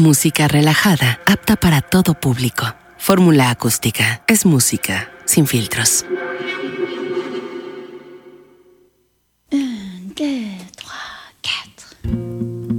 Música relajada, apta para todo público. Fórmula Acústica. Es música sin filtros. 1, 2